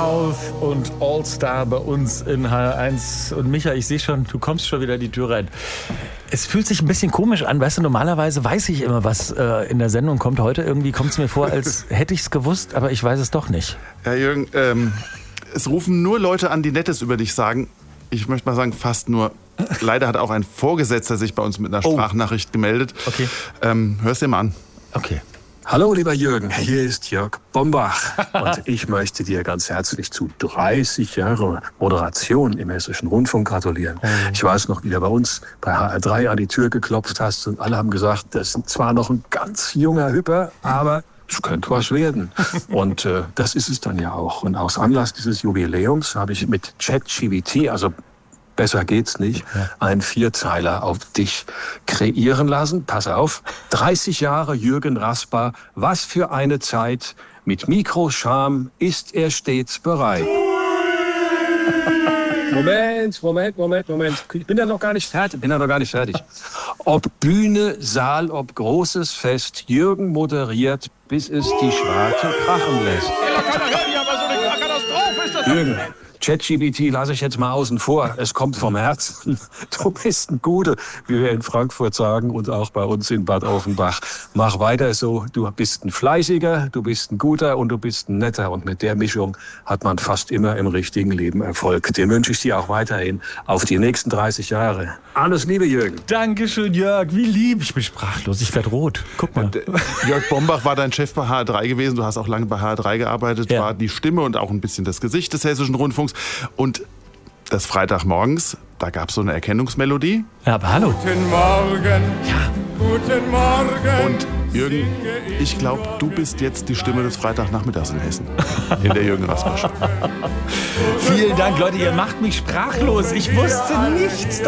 Mouth und All-Star bei uns in H1. Und Micha, ich sehe schon, du kommst schon wieder die Tür rein. Es fühlt sich ein bisschen komisch an, weißt du, normalerweise weiß ich immer, was in der Sendung kommt. Heute irgendwie kommt es mir vor, als hätte ich es gewusst, aber ich weiß es doch nicht. Ja, Jürgen, es rufen nur Leute an, die Nettes über dich sagen. Ich möchte mal sagen, fast nur. Leider hat auch ein Vorgesetzter sich bei uns mit einer Sprachnachricht gemeldet. Okay. Hör's dir mal an. Okay. Hallo lieber Jürgen, hier ist Jörg Bombach und ich möchte dir ganz herzlich zu 30 Jahre Moderation im Hessischen Rundfunk gratulieren. Ich weiß noch, wie du bei uns bei HR3 an die Tür geklopft hast und alle haben gesagt, das ist zwar noch ein ganz junger Hüpper, aber es könnte was werden. Und das ist es dann ja auch. Und aus Anlass dieses Jubiläums habe ich mit ChatGPT, also besser geht's nicht, einen Vierzeiler auf dich kreieren lassen. Pass auf, 30 Jahre Jürgen Rasper, was für eine Zeit. Mit Mikroscham ist er stets bereit. Moment. Ich bin ja noch gar nicht fertig. Ob Bühne, Saal, ob großes Fest, Jürgen moderiert, bis es die Schwarte krachen lässt. Jürgen, ChatGPT lasse ich jetzt mal außen vor. Es kommt vom Herzen. Du bist ein Guter, wie wir in Frankfurt sagen und auch bei uns in Bad Offenbach. Mach weiter so. Du bist ein Fleißiger, du bist ein Guter und du bist ein Netter. Und mit der Mischung hat man fast immer im richtigen Leben Erfolg. Den wünsche ich dir auch weiterhin auf die nächsten 30 Jahre. Alles Liebe, Jürgen. Dankeschön, Jörg. Wie lieb. Ich bin sprachlos. Ich werde rot. Guck mal. Jörg Bombach war dein Chef bei HR3 gewesen. Du hast auch lange bei HR3 gearbeitet. Ja. War die Stimme und auch ein bisschen das Gesicht des Hessischen Rundfunks. Und das Freitagmorgens, da gab es so eine Erkennungsmelodie. Ja, aber hallo. Guten Morgen, guten Morgen. Und Jürgen, ich glaube, du bist jetzt die Stimme des Freitagnachmittags in Hessen. In der Jürgen Rasper Show. Vielen Dank, Leute. Ihr macht mich sprachlos. Ich wusste nichts